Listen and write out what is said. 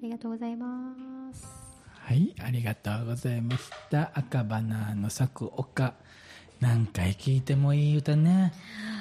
りがとうございます。 はい、ありがとうございました。赤花の咲く丘、何回聴いてもいい歌ね。